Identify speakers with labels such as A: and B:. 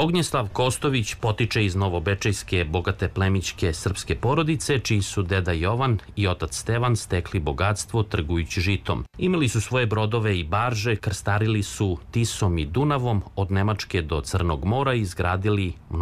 A: Ognjeslav Kostović potiče iz novobečejske bogate plemićke srpske porodice, čiji su deda Jovan i otac Stevan stekli bogatstvo trgujući žitom. Imali su svoje brodove i barže, krstarili su Tisom i Dunavom od Nemačke do Crnog mora i izgradili